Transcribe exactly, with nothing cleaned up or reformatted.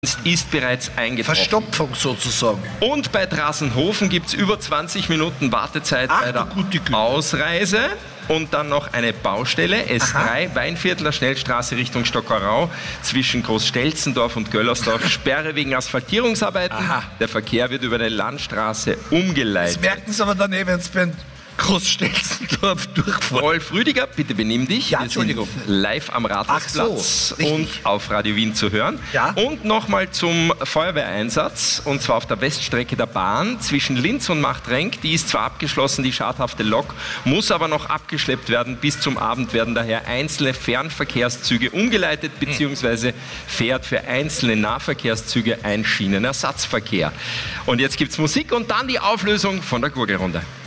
ist bereits eingetroffen. Verstopfung sozusagen. Und bei Drassenhofen gibt es über zwanzig Minuten Wartezeit Ach, bei der gute Güte. Ausreise. Und dann noch eine Baustelle, S drei, Aha. Weinviertler Schnellstraße Richtung Stockerau, zwischen Großstelzendorf und Göllersdorf. Sperre wegen Asphaltierungsarbeiten. Aha. Der Verkehr wird über eine Landstraße umgeleitet. Das merken Sie aber dann eh, wenn es beim Großstelzendorf durchfahren. Rolf Rüdiger, bitte benimm dich. Ja, Wir Entschuldigung. sind live am Rathausplatz so, und auf Radio Wien zu hören. Ja. Und nochmal zum Feuerwehreinsatz, und zwar auf der Weststrecke der Bahn zwischen Linz und Machtrenk. Die ist zwar abgeschlossen, die schadhafte Lok, muss aber noch abgeschleppt werden. Bis zum Abend werden daher einzelne Fernverkehrszüge umgeleitet, beziehungsweise fährt für einzelne Nahverkehrszüge ein Schienenersatzverkehr. Und jetzt gibt's Musik und dann die Auflösung von der Gurgelrunde.